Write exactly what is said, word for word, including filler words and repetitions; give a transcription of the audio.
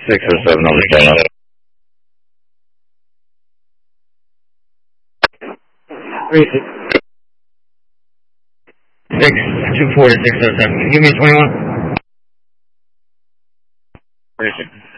Six or seven over ten. Three six. Six two four to six oh seven. Can you give me twenty one? Three six.